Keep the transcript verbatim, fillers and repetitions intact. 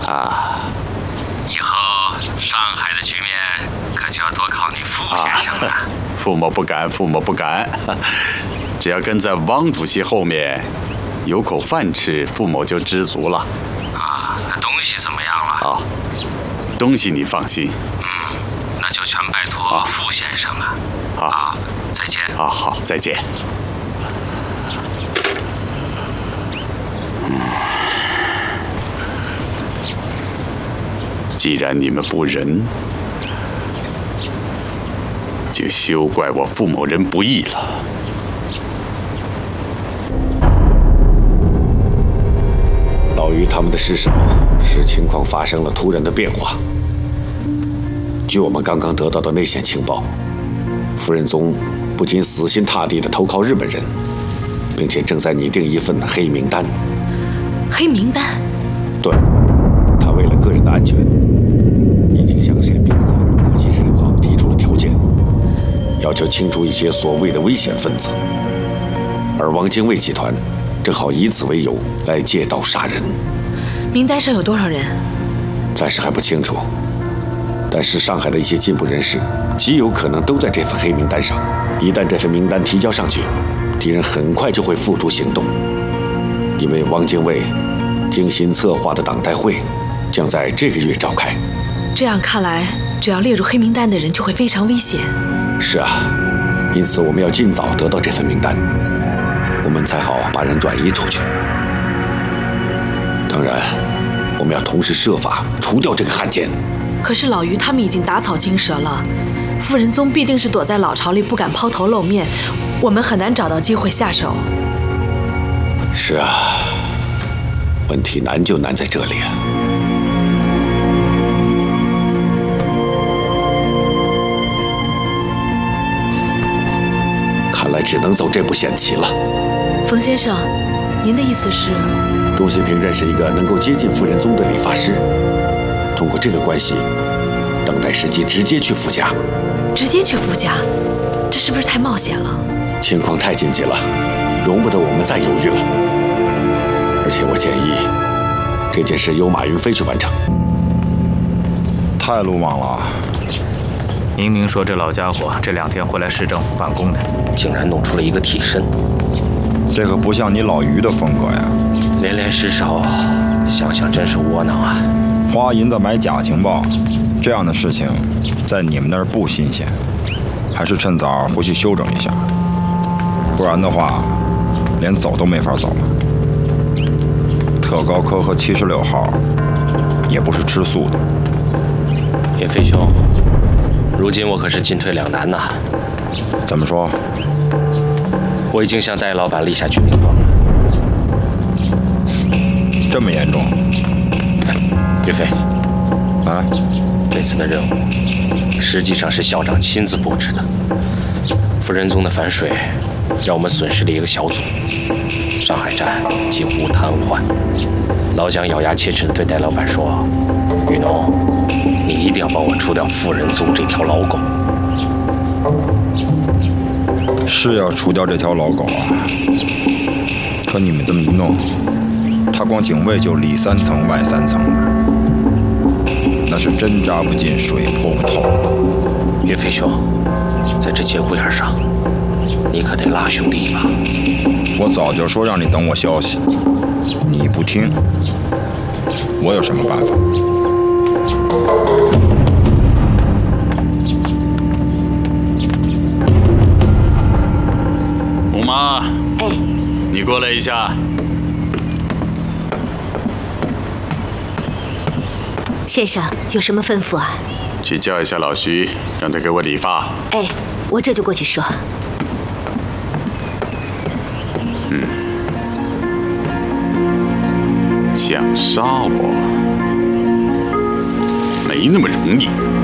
啊。 以后上海的局面可就要多靠你傅先生了。啊、 父母不敢，父母不敢。只要跟在汪主席后面，有口饭吃，父母就知足了。 啊，那东西怎么样了？ 啊，东西你放心。 嗯，那就全拜托傅先生了。 啊， 啊，再见。 啊，好，再见。嗯，既然你们不仁，就休怪我傅某人不义了。 老于他们的尸首使情况发生了突然的变化。据我们刚刚得到的内线情报，傅仁宗不仅死心塌地地投靠日本人，并且正在拟定一份黑名单。 黑名单？ 对，他为了个人的安全，已经向宪兵司令部七十六号提出了条件，要求清除一些所谓的危险分子。而汪精卫集团正好以此为由来借刀杀人。 名单上有多少人？ 暂时还不清楚，但是上海的一些进步人士极有可能都在这份黑名单上。一旦这份名单提交上去，敌人很快就会付诸行动，因为汪精卫精心策划的党代会将在这个月召开。 这样看来，只要列入黑名单的人就会非常危险。 是啊，因此我们要尽早得到这份名单，我们才好把人转移出去。当然，我们要同时设法除掉这个汉奸。 可是老于他们已经打草惊蛇了，傅仁宗必定是躲在老巢里不敢抛头露面，我们很难找到机会下手。 是啊，问题难就难在这里啊。看来只能走这步险棋了。 冯先生，您的意思是？ 钟锡平认识一个能够接近傅仁宗的理发师，通过这个关系，等待时机直接去傅家。 直接去傅家，这是不是太冒险了？ 情况太紧急了，容不得我们再犹豫了。而且我建议，这件事由马云飞去完成。 太鲁莽了。 明明说这老家伙这两天会来市政府办公的， 竟然弄出了一个替身。 这可不像你老于的风格呀！ 连连失手，想想真是窝囊啊！ 花银子买假情报，这样的事情在你们那儿不新鲜，还是趁早回去休整一下，不然的话，连走都没法走了。特高科和七十六号也不是吃素的。 岳飞兄，如今我可是进退两难呐。 怎么说？ 我已经向戴老板立下决定状了。 这么严重？ 岳飞， 啊， 这次的任务实际上是校长亲自布置的。傅仁宗的反水，让我们损失了一个小组，上海站几乎瘫痪。老蒋咬牙切齿地对戴老板说：“雨农，你一定要帮我除掉傅仁宗这条老狗。” 是要除掉这条老狗啊！可你们这么一弄，他光警卫就里三层外三层的，那是针扎不进，水泼不透。 岳飞兄，在这节骨眼上，你可得拉兄弟一把。 我早就说让你等我消息，你不听，我有什么办法？ 五妈， 哎， 你过来一下。 先生有什么吩咐啊？ 去叫一下老徐，让他给我理发。 哎，我这就过去说。 嗯，想杀我没那么容易。